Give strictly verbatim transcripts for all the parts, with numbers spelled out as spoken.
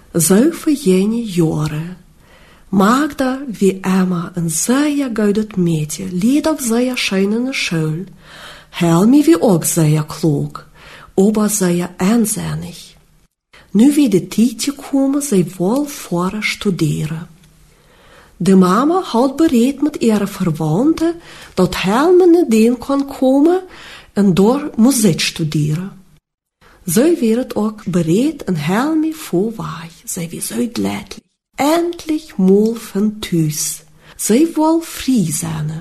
Zo vergingen jaren. Magda, wie Emma een zeer gouden meisje, liet ook zeer schijnende school. Helmi wie ook zeer klug, aber zeer einsinnig. Nu wie de tijd gekomen, zij wil voor studeren. De mama had bereid met ihre verwandten dat Helmi naar den kon komen en door muziek studeren. Zij werd ook bereid en Helmi voorwaai. Zij was uitleidelijk. Endlich moe van thuis. Zij wil vrij zijn.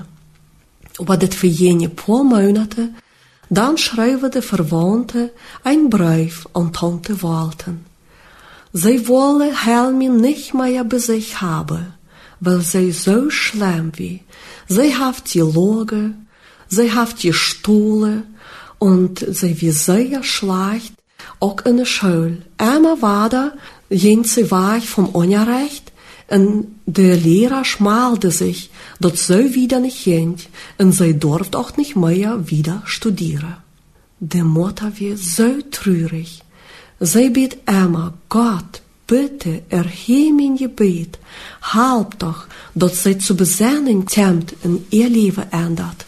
Op dit vergingen paar maanden, dan schrijven de verwandten een brief aan tante Walten. Zij willen Helmi niet meer bij zich hebben, weil zij zo schlimm wie. Zij heeft gelogen, zij heeft gestohlen en zij was zeer slecht, ook in de school. Emma waarde ging ze weg van onrecht en de leraar schmaalde zich dat zij wieder niet ging en zij durfde ook niet meer wieder studeren. De moeder was zo treurig. Zij bad Emma, God, bitte, erhebe mijn gebed, help toch dat zij zu bezinning komt en ihr leven ändert.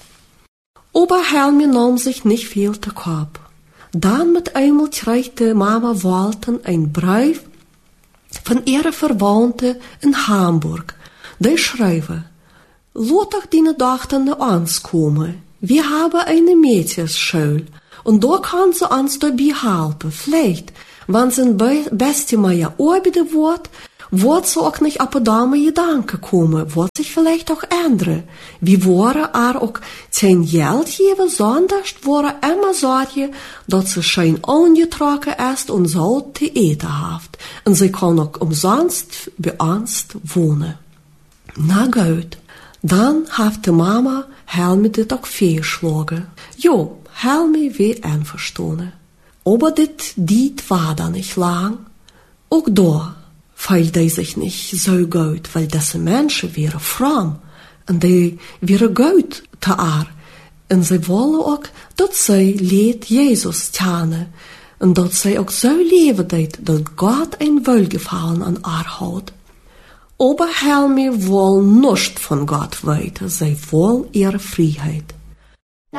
Aber Helmi nam zich niet veel te kop. Dan met eenmaal kreeg de mama Walten een brief van ihre Verwandten in Hamburg. Die schrijven, laat toch die dochter naar ons komen. We hebben een meisjesschool en daar kan ze ons daarbij helpen. Vielleicht, wenn ze een beste meer arbeiden wordt, wordt ze ook niet op een dame gedanken komen, wordt zich vielleicht ook ändern. We worden er ook geen geld geven, zonder worden immer zorgen dat ze schön aangetrokken is en zo te eten heeft. En ze kan ook umsonst bij ons wonen. Na goed, dan heeft de mama Helmi dit ook voorgeslagen. Jo, Helmi weer einverstanden. Aber dit diet war da nicht lang. Ook daar feilt hij zich niet zo goed, weil deze mensen waren fromm en die waren goed te haar. En zij willen ook dat zij leed Jezus kennen en dat zij ook zo leven deed dat God een welgevallen aan haar houdt. Aber Helmi wil niets van God weten, zij wil ihre vrijheid.